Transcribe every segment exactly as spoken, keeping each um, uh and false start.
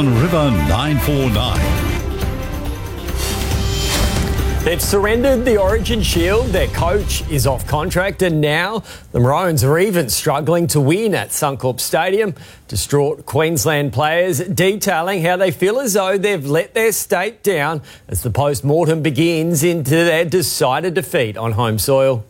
on River nine four nine. They've surrendered the Origin Shield, their coach is off contract, and now the Maroons are even struggling to win at Suncorp Stadium. Distraught Queensland players detailing how they feel as though they've let their state down as the post-mortem begins into their decided defeat on home soil.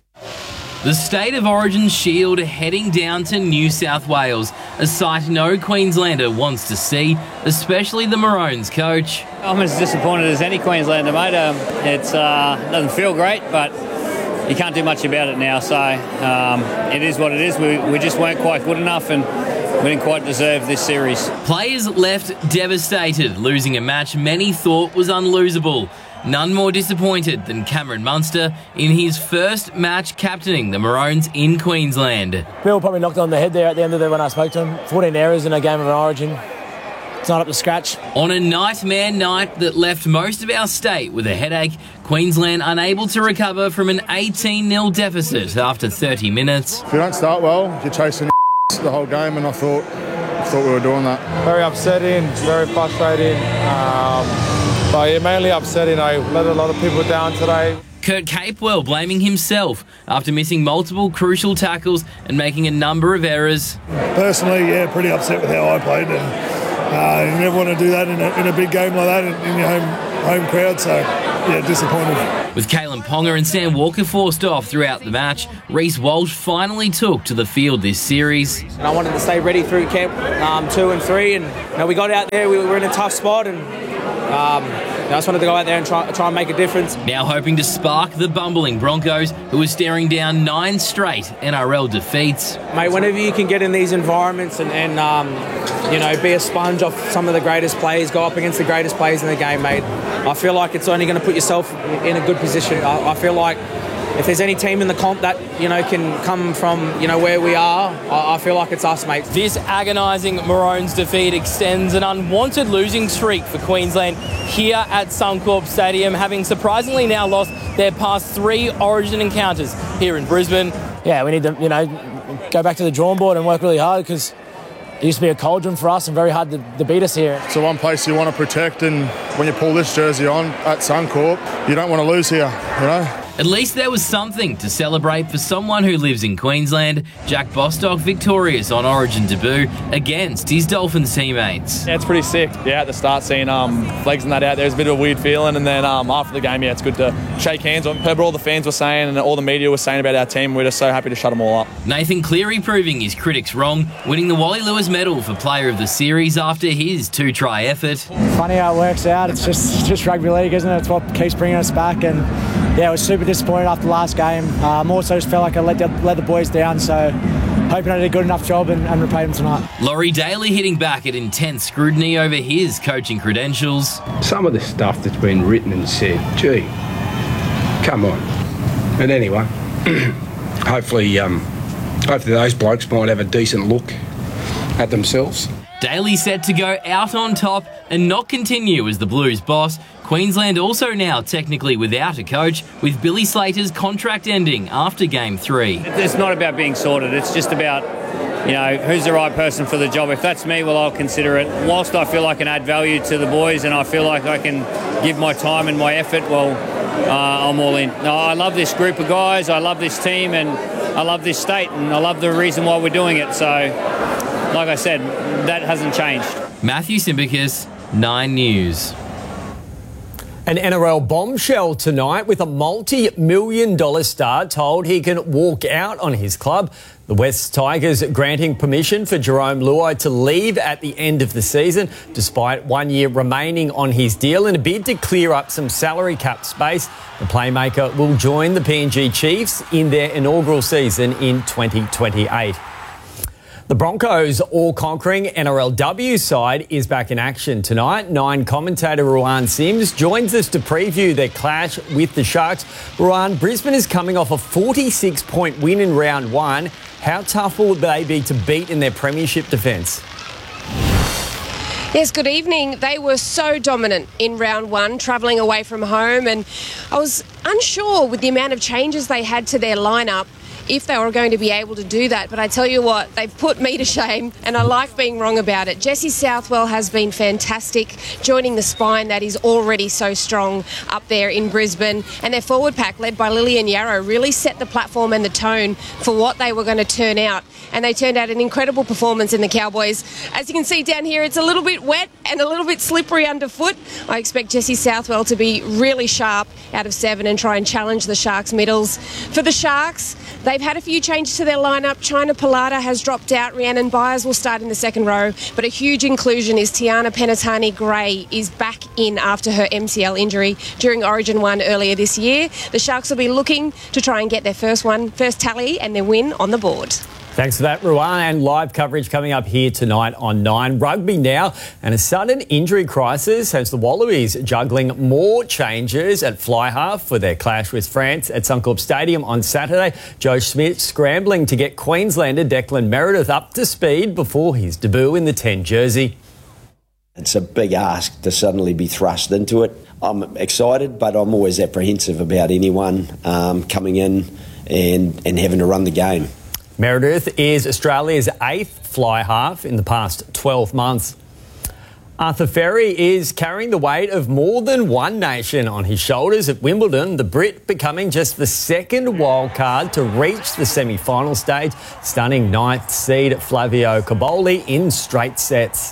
The State of Origin Shield heading down to New South Wales, a sight no Queenslander wants to see, especially the Maroons coach. I'm as disappointed as any Queenslander, mate. Um, it's uh, doesn't feel great, but you can't do much about it now. So um, it is what it is. We, we just weren't quite good enough, and we didn't quite deserve this series. Players left devastated, losing a match many thought was unlosable. None more disappointed than Cameron Munster in his first match captaining the Maroons in Queensland. Bill probably knocked on the head there at the end of the when I spoke to him. fourteen errors in a game of an Origin. It's not up to scratch. On a nightmare night that left most of our state with a headache, Queensland unable to recover from an eighteen nil deficit after thirty minutes. If you don't start well, you're chasing the whole game, and I thought, I thought we were doing that. Very upsetting, very frustrating. Um, But yeah, mainly upsetting. I let a lot of people down today. Kurt Capewell blaming himself after missing multiple crucial tackles and making a number of errors. Personally, yeah, pretty upset with how I played. And uh, you never want to do that in a, in a big game like that in, in your home home crowd. So, yeah, disappointed. With Kalen Ponga and Sam Walker forced off throughout the match, Reece Walsh finally took to the field this series. And I wanted to stay ready through camp um, two and three, and you know, we got out there. We were in a tough spot, and Um, I just wanted to go out there and try, try and make a difference. Now hoping to spark the bumbling Broncos, who are staring down nine straight N R L defeats. Mate, whenever you can get in these environments and, and um, you know, be a sponge off some of the greatest players, go up against the greatest players in the game, mate, I feel like it's only going to put yourself in a good position. I, I feel like if there's any team in the comp that, you know, can come from, you know, where we are, I, I feel like it's us, mate. This agonising Maroons defeat extends an unwanted losing streak for Queensland here at Suncorp Stadium, having surprisingly now lost their past three Origin encounters here in Brisbane. Yeah, we need to, you know, go back to the drawing board and work really hard, because it used to be a cauldron for us and very hard to, to beat us here. So one place you want to protect, and when you pull this jersey on at Suncorp, you don't want to lose here, you know? At least there was something to celebrate for someone who lives in Queensland. Jack Bostock victorious on Origin debut against his Dolphins teammates. Yeah, it's pretty sick. Yeah, at the start seeing um, flags and that out there, it's a bit of a weird feeling, and then um, after the game, yeah, it's good to shake hands. I've heard what all the fans were saying and all the media was saying about our team. We're just so happy to shut them all up. Nathan Cleary proving his critics wrong, winning the Wally Lewis medal for Player of the Series after his two-try effort. Funny how it works out. It's just, just rugby league, isn't it? It's what keeps bringing us back, and yeah, I was super disappointed after the last game. Uh, more so just felt like I let the, let the boys down, so hoping I did a good enough job and, and repay them tonight. Laurie Daly hitting back at intense scrutiny over his coaching credentials. Some of the stuff that's been written and said, gee, come on. But anyway, hopefully, um, hopefully those blokes might have a decent look at themselves. Daly set to go out on top and not continue as the Blues boss. Queensland also now technically without a coach, with Billy Slater's contract ending after game three. It's not about being sorted. It's just about, you know, who's the right person for the job. If that's me, well, I'll consider it. Whilst I feel I can add value to the boys and I feel like I can give my time and my effort, well, uh, I'm all in. No, I love this group of guys. I love this team, and I love this state, and I love the reason why we're doing it. So, like I said, that hasn't changed. Matthew Simbicus, Nine News. An N R L bombshell tonight, with a multi-million dollar star told he can walk out on his club. The West Tigers granting permission for Jerome Luai to leave at the end of the season, despite one year remaining on his deal. In a bid to clear up some salary cap space, the playmaker will join the P N G Chiefs in their inaugural season in twenty twenty-eight. The Broncos' all-conquering N R L W side is back in action tonight. Nine commentator Ruan Sims joins us to preview their clash with the Sharks. Ruan, Brisbane is coming off a forty-six point win in round one. How tough will they be to beat in their premiership defence? Yes, good evening. They were so dominant in round one, travelling away from home, and I was unsure with the amount of changes they had to their lineup if they were going to be able to do that. But I tell you what, they've put me to shame, and I like being wrong about it. Jessie Southwell has been fantastic, joining the spine that is already so strong up there in Brisbane. And their forward pack, led by Lillian Yarrow, really set the platform and the tone for what they were going to turn out. And they turned out an incredible performance in the Cowboys. As you can see down here, it's a little bit wet and a little bit slippery underfoot. I expect Jessie Southwell to be really sharp out of seven and try and challenge the Sharks' middles. For the Sharks, they've had a few changes to their lineup. China Pilata has dropped out. Rhiannon Byers will start in the second row. But a huge inclusion is Tiana Penatani-Gray is back in after her M C L injury during Origin one earlier this year. The Sharks will be looking to try and get their first one, first tally and their win on the board. Thanks for that, Ruan. And live coverage coming up here tonight on Nine. Rugby now, and a sudden injury crisis has the Wallabies juggling more changes at fly half for their clash with France at Suncorp Stadium on Saturday. Joe Schmidt scrambling to get Queenslander Declan Meredith up to speed before his debut in the ten jersey. It's a big ask to suddenly be thrust into it. I'm excited, but I'm always apprehensive about anyone um, coming in and, and having to run the game. Meredith is Australia's eighth fly half in the past twelve months. Arthur Ferry is carrying the weight of more than one nation on his shoulders at Wimbledon, the Brit becoming just the second wildcard to reach the semi-final stage, stunning ninth seed Flavio Cobolli in straight sets.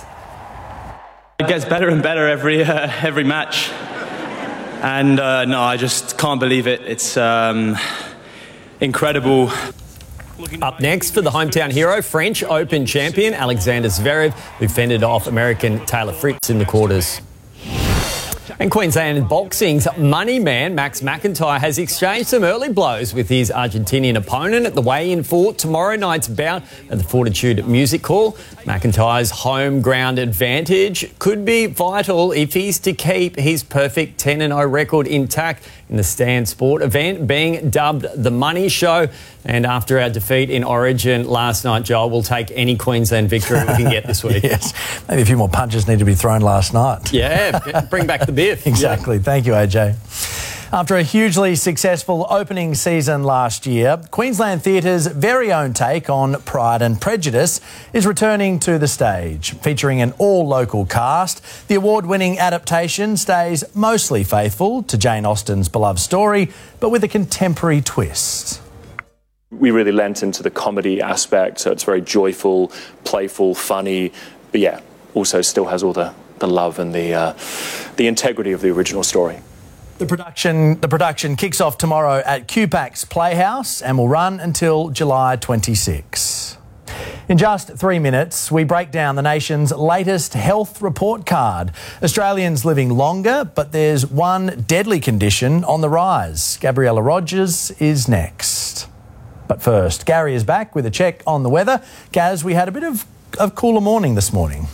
It gets better and better every, uh, every match. And uh, no, I just can't believe it. It's um, incredible. Up next for the hometown hero, French Open champion Alexander Zverev, who fended off American Taylor Fritz in the quarters. And Queensland boxing's money man, Max McIntyre, has exchanged some early blows with his Argentinian opponent at the weigh-in for tomorrow night's bout at the Fortitude Music Hall. McIntyre's home ground advantage could be vital if he's to keep his perfect ten and oh record intact in the Stan Sport event, being dubbed the Money Show. And after our defeat in Origin last night, Joel, we'll take any Queensland victory we can get this week. Yes, maybe a few more punches need to be thrown last night. Yeah, bring back the biff. Exactly. Yeah. Thank you, A J. After a hugely successful opening season last year, Queensland Theatre's very own take on Pride and Prejudice is returning to the stage. Featuring an all-local cast, the award-winning adaptation stays mostly faithful to Jane Austen's beloved story, but with a contemporary twist. We really lent into the comedy aspect, so it's very joyful, playful, funny, but yeah, also still has all the, the love and the, uh, the integrity of the original story. The production, the production kicks off tomorrow at Q PAC's Playhouse and will run until July twenty-sixth. In just three minutes, we break down the nation's latest health report card. Australians living longer, but there's one deadly condition on the rise. Gabriella Rogers is next. But first, Gary is back with a check on the weather. Gaz, we had a bit of a cooler morning this morning.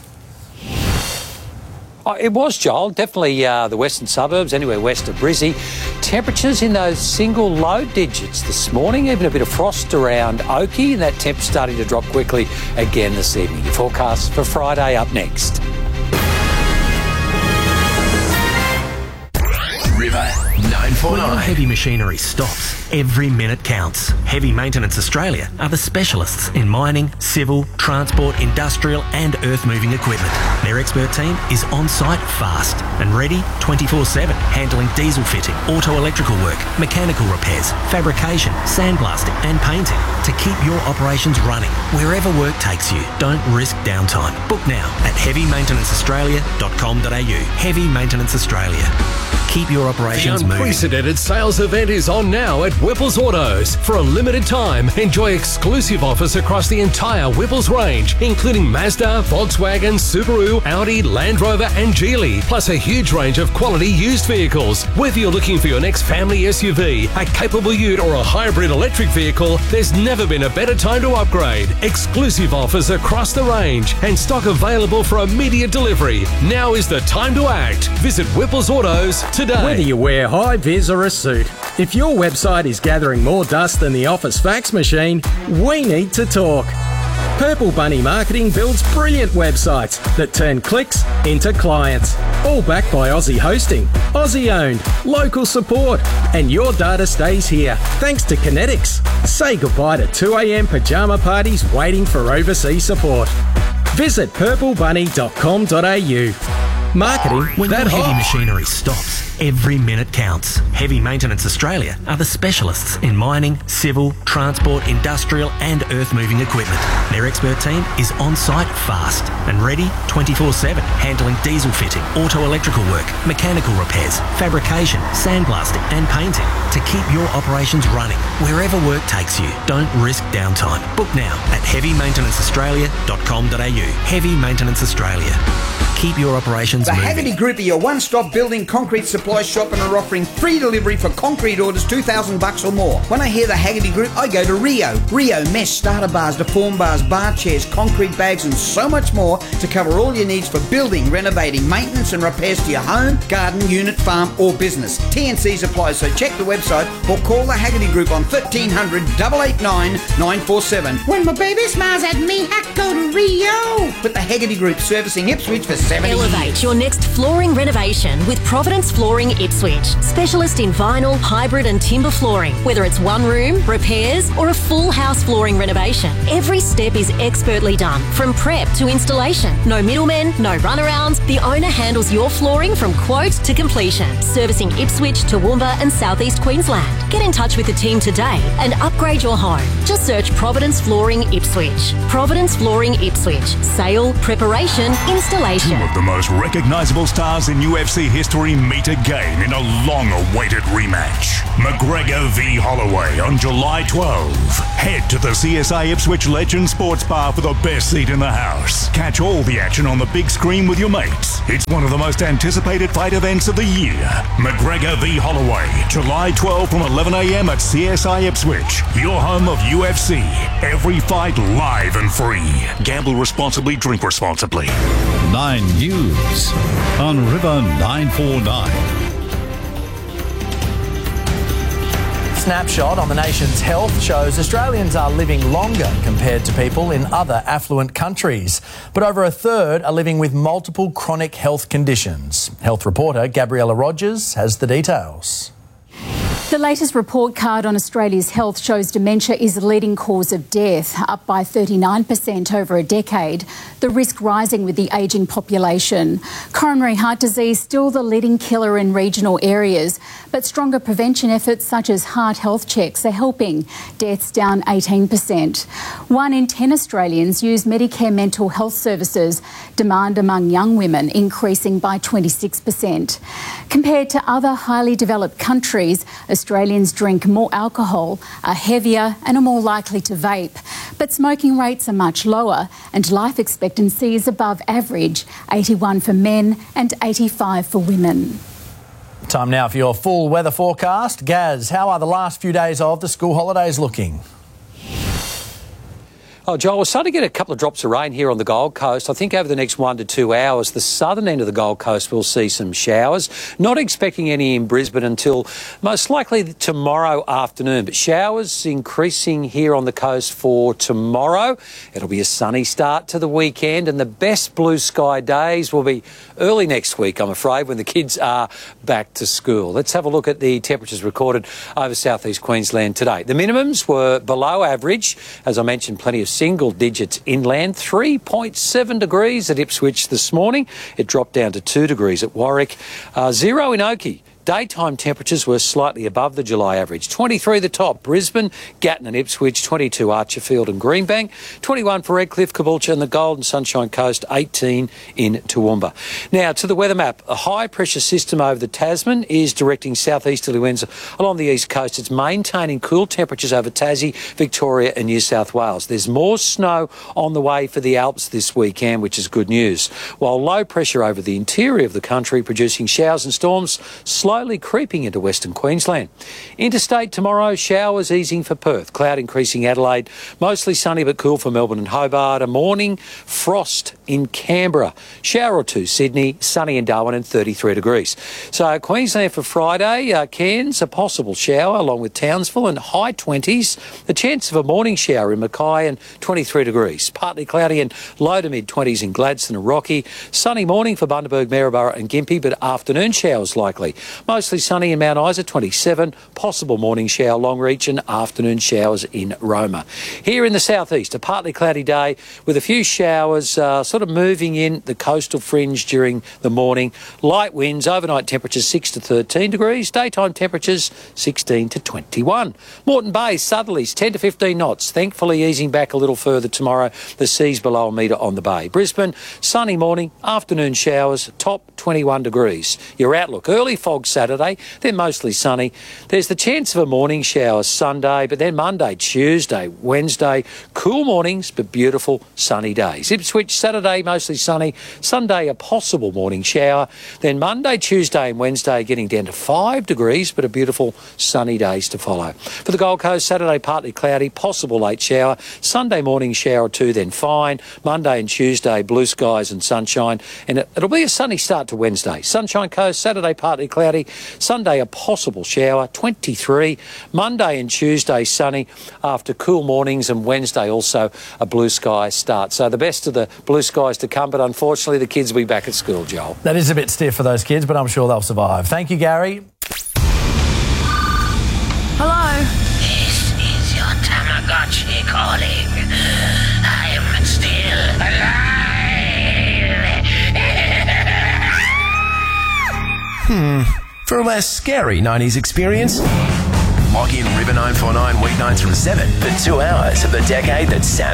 Oh, it was, Joel. Definitely uh, the western suburbs, anywhere west of Brizzy. Temperatures in those single low digits this morning. Even a bit of frost around Oakey, and that temp's starting to drop quickly again this evening. Your forecast for Friday up next. River nine four nine. When your heavy machinery stops, every minute counts. Heavy Maintenance Australia are the specialists in mining, civil, transport, industrial and earth-moving equipment. Their expert team is on-site fast and ready twenty-four seven, handling diesel fitting, auto-electrical work, mechanical repairs, fabrication, sandblasting and painting to keep your operations running wherever work takes you. Don't risk downtime. Book now at heavy maintenance australia dot com dot a u. Heavy Maintenance Australia. Keep your operations moving. The unprecedented sales event is on now at Whipple's Autos. For a limited time, enjoy exclusive offers across the entire Whipple's range, including Mazda, Volkswagen, Subaru, Audi, Land Rover and Geely, plus a huge range of quality used vehicles. Whether you're looking for your next family S U V, a capable ute or a hybrid electric vehicle, there's never been a better time to upgrade. Exclusive offers across the range and stock available for immediate delivery. Now is the time to act. Visit Whipple's Autos today. Whether you wear high vis or a suit, if your website is gathering more dust than the office fax machine, we need to talk. Purple Bunny Marketing builds brilliant websites that turn clicks into clients. All backed by Aussie hosting, Aussie owned, local support, and your data stays here thanks to Kinetics. Say goodbye to two a m pyjama parties waiting for overseas support. Visit purple bunny dot com dot a u. Marketing When that your heavy hot. machinery stops, every minute counts. Heavy Maintenance Australia are the specialists in mining, civil, transport, industrial and earth-moving equipment. Their expert team is on-site fast and ready twenty-four seven, handling diesel fitting, auto-electrical work, mechanical repairs, fabrication, sandblasting and painting to keep your operations running wherever work takes you. Don't risk downtime. Book now at heavy maintenance australia dot com dot a u. Heavy Maintenance Australia. Keep your operations The moving. Haggerty Group are your one-stop building concrete supply shop and are offering free delivery for concrete orders two thousand bucks or more. When I hear the Haggerty Group, I go to Rio. Rio mesh starter bars, deform bars, bar chairs, concrete bags and so much more to cover all your needs for building, renovating, maintenance and repairs to your home, garden, unit, farm or business. T N Cs apply, so check the website or call the Haggerty Group on thirteen hundred, eight eight nine, nine four seven. When my baby smiles at me, I go to Rio. But the Haggerty Group servicing Ipswich for seventy Elevate years. your next flooring renovation with Providence Flooring Ipswich. Specialist in vinyl, hybrid and timber flooring. Whether it's one room, repairs or a full house flooring renovation, every step is expertly done from prep to installation. No middlemen, no runarounds. The owner handles your flooring from quote to completion. Servicing Ipswich, Toowoomba and South East Queensland. Get in touch with the team today and upgrade your home. Just search Providence Flooring Ipswich. Providence Flooring Ipswich. Sale, preparation, installation. Two of the most recognisable stars in U F C history meet again in a long-awaited rematch. McGregor v Holloway on July twelfth. Head to the C S I Ipswich Legend Sports Bar for the best seat in the house. Catch all the action on the big screen with your mates. It's one of the most anticipated fight events of the year. McGregor v Holloway, July twelfth from eleven a m at C S I Ipswich, your home of U F C. Every fight live and free. Gamble responsibly, drink responsibly. Nine News on River nine four nine. Snapshot on the nation's health shows Australians are living longer compared to people in other affluent countries. But over a third are living with multiple chronic health conditions. Health reporter Gabriella Rogers has the details. The latest report card on Australia's health shows dementia is the leading cause of death, up by thirty-nine percent over a decade, the risk rising with the ageing population. Coronary heart disease still the leading killer in regional areas, but stronger prevention efforts such as heart health checks are helping. Deaths down eighteen percent. One in ten Australians use Medicare mental health services, demand among young women increasing by twenty-six percent. Compared to other highly developed countries, Australians drink more alcohol, are heavier and are more likely to vape. But smoking rates are much lower and life expectancy is above average, eighty-one for men and eighty-five for women. Time now for your full weather forecast. Gaz, how are the last few days of the school holidays looking? Oh, Joel, we're starting to get a couple of drops of rain here on the Gold Coast. I think over the next one to two hours, the southern end of the Gold Coast will see some showers. Not expecting any in Brisbane until most likely tomorrow afternoon, but showers increasing here on the coast for tomorrow. It'll be a sunny start to the weekend, and the best blue sky days will be early next week, I'm afraid, when the kids are back to school. Let's have a look at the temperatures recorded over southeast Queensland today. The minimums were below average. As I mentioned, plenty of single digits inland. three point seven degrees at Ipswich this morning. It dropped down to two degrees at Warwick. Uh, zero in Oakey. Daytime temperatures were slightly above the July average. twenty-three the top, Brisbane, Gatton and Ipswich, twenty-two Archerfield and Greenbank, twenty-one for Redcliffe, Caboolture and the Golden Sunshine Coast, eighteen in Toowoomba. Now to the weather map. A high pressure system over the Tasman is directing southeasterly winds along the east coast. It's maintaining cool temperatures over Tassie, Victoria and New South Wales. There's more snow on the way for the Alps this weekend, which is good news. While low pressure over the interior of the country producing showers and storms slowly creeping into Western Queensland. Interstate tomorrow, showers easing for Perth. Cloud increasing Adelaide. Mostly sunny but cool for Melbourne and Hobart. A morning frost in Canberra. Shower or two, Sydney, sunny in Darwin and thirty-three degrees. So Queensland for Friday, uh, Cairns, a possible shower along with Townsville and high twenties. The chance of a morning shower in Mackay and twenty-three degrees. Partly cloudy and low to mid twenties in Gladstone and Rocky. Sunny morning for Bundaberg, Maryborough and Gympie, but afternoon showers likely. Mostly sunny in Mount Isa, twenty-seven. Possible morning shower Longreach and afternoon showers in Roma. Here in the southeast, a partly cloudy day with a few showers uh, sort of moving in the coastal fringe during the morning. Light winds, overnight temperatures six to thirteen degrees, daytime temperatures sixteen to twenty-one. Moreton Bay, southerlies ten to fifteen knots, thankfully easing back a little further tomorrow. The sea's below a metre on the bay. Brisbane, sunny morning, afternoon showers, top twenty-one degrees. Your outlook, early fog Saturday, then mostly sunny. There's the chance of a morning shower Sunday, but then Monday, Tuesday, Wednesday, cool mornings but beautiful sunny days. Ipswich, Saturday, mostly sunny. Sunday, a possible morning shower. Then Monday, Tuesday and Wednesday getting down to five degrees, but a beautiful sunny days to follow. For the Gold Coast, Saturday, partly cloudy, possible late shower. Sunday morning shower or two, then fine. Monday and Tuesday, blue skies and sunshine. And it, it'll be a sunny start to Wednesday. Sunshine Coast, Saturday, partly cloudy. Sunday, a possible shower, twenty-three. Monday and Tuesday, sunny after cool mornings, and Wednesday also a blue sky start. So the best of the blue skies to come, but unfortunately the kids will be back at school, Joel. That is a bit stiff for those kids, but I'm sure they'll survive. Thank you, Gary. Hello? This is your Tamagotchi calling. I am still alive. Hmm. For a less scary nineties experience, log in River nine four nine weeknights from seven for two hours of the decade that sounded